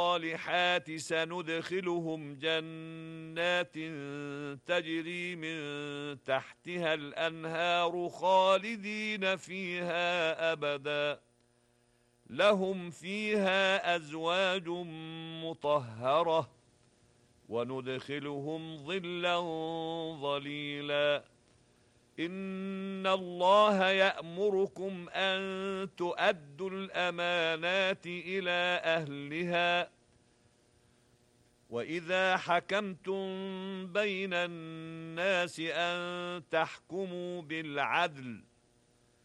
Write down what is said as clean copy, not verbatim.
الصالحات سندخلهم جنات تجري من تحتها الأنهار خالدين فيها أبدا لهم فيها أزواج مطهرة وندخلهم ظلا ظليلا إن الله يأمركم أن تؤدوا الأمانات إلى أهلها وإذا حكمتم بين الناس أن تحكموا بالعدل